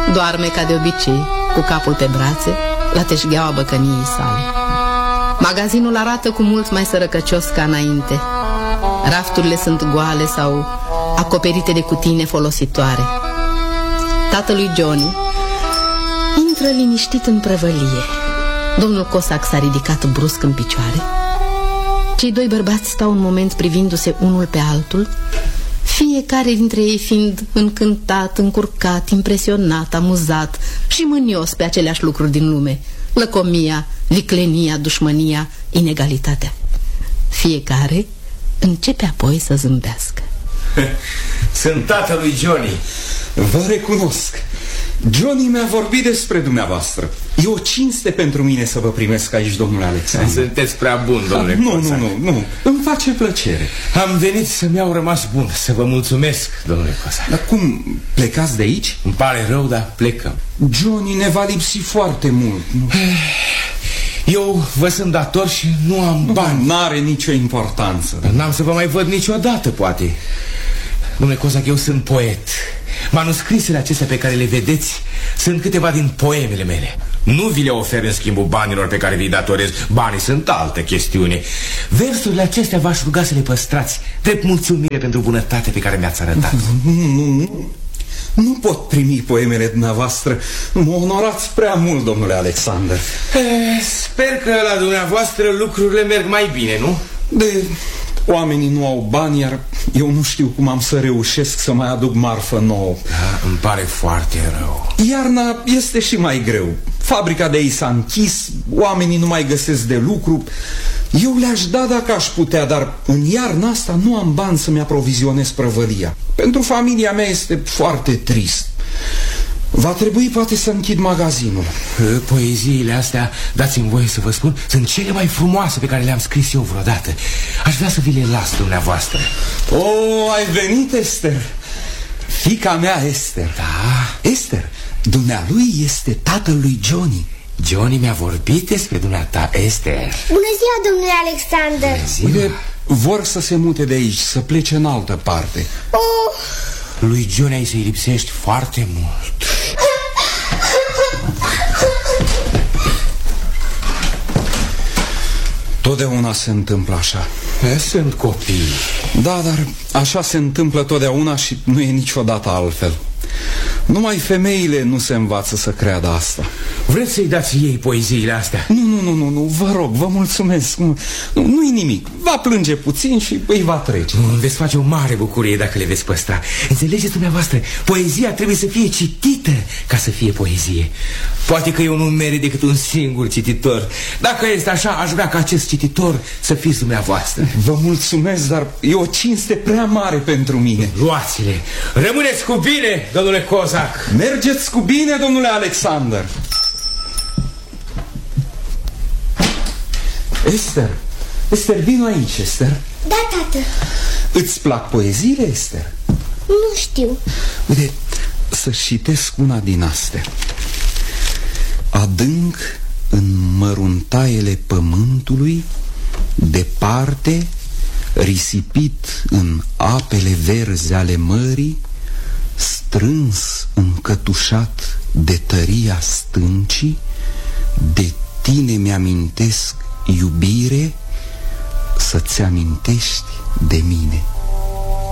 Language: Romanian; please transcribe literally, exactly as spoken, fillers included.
Doarme ca de obicei, cu capul pe brațe, la teșgheaua băcăniei sale. Magazinul arată cu mult mai sărăcăcios ca înainte. Rafturile sunt goale sau acoperite de cutii nefolositoare. Tatălui Johnny intră liniștit în prăvălie. Domnul Cosac s-a ridicat brusc în picioare. Cei doi bărbați stau un moment privindu-se unul pe altul, fiecare dintre ei fiind încântat, încurcat, impresionat, amuzat și mânios pe aceleași lucruri din lume: lăcomia, viclenia, dușmânia, inegalitatea. Fiecare începe apoi să zâmbească. Sunt tatălui Johnny. Vă recunosc. Johnny mi-a vorbit despre dumneavoastră. E o cinste pentru mine să vă primesc aici, domnule Alexandru. Sunteți prea bun, domnule Nu, Cosac. nu, nu, nu, îmi face plăcere. Am venit să-mi au rămas bun. Să vă mulțumesc, domnule Cosac. Dar cum, plecați de aici? Îmi pare rău, dar plecăm. Johnny ne va lipsi foarte mult, nu? Eu vă sunt dator și nu am bani. N-are nicio importanță. N-am să vă mai văd niciodată, poate. Domnule Cosac, eu sunt poet. Manuscrisele acestea pe care le vedeți sunt câteva din poemele mele. Nu vi le ofer în schimbul banilor pe care vi-i datorez. Banii sunt altă chestiune. Versurile acestea v-aș ruga să le păstrați drept mulțumire pentru bunătatea pe care mi-ați arătat. Nu, nu, nu. Nu pot primi poemele dumneavoastră. Mă onorați prea mult, domnule Alexander. Eh, sper că la dumneavoastră lucrurile merg mai bine, nu? De... Oamenii nu au bani, iar eu nu știu cum am să reușesc să mai aduc marfă nouă. Da, îmi pare foarte rău. Iarna este și mai greu. Fabrica de ei s-a închis, oamenii nu mai găsesc de lucru. Eu le-aș da dacă aș putea, dar în iarna asta nu am bani să-mi aprovizionez prăvălia. Pentru familia mea este foarte trist. Va trebui poate să închid magazinul. Poeziile astea, dați-mi voie să vă spun, sunt cele mai frumoase pe care le-am scris eu vreodată. Aș vrea să vi le las dumneavoastră. O, ai venit, Esther. Fiica mea, Esther. Da? Esther, dumnealui este tatăl lui Johnny. Johnny mi-a vorbit despre dumneata, Esther. Bună ziua, domnule Alexander. Bună ziua. Vor să se mute de aici, să plece în altă parte. Oh. Lui Johnny ai să-i lipsești foarte mult. Totdeauna se întâmplă așa. Sunt copii. Da, dar așa se întâmplă totdeauna și nu e niciodată altfel. Numai femeile nu se învață să creadă asta. Vreți să-i dați ei poeziile astea? Nu, nu, nu, nu, nu, vă rog, vă mulțumesc. Nu, nu, nu-i nimic, va plânge puțin și îi va trece. Îmi veți face o mare bucurie dacă le veți păstra. Înțelegeți dumneavoastră, poezia trebuie să fie citită ca să fie poezie. Poate că eu nu merit decât un singur cititor. Dacă este așa, aș vrea ca acest cititor să fiți dumneavoastră. Vă mulțumesc, dar e o cinste prea mare pentru mine. Luați-le. Rămâneți cu bine, domnule Cosac. Mergeți cu bine, domnule Alexander. Esther, Esther, vino aici, Esther. Da, tată. Îți plac poeziile, Esther? Nu știu. Uite, să-și citesc una din astea. Adânc în măruntaiele pământului, departe, risipit în apele verzi ale mării, strâns încătușat de tăria stâncii, de tine mi-amintesc, iubire, să-ți amintești de mine.